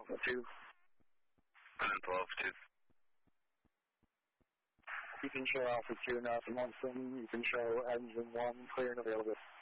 Alpha 2. 12, 2. You can show Alpha 2 now from Munson. You can show engine 1 clear and available.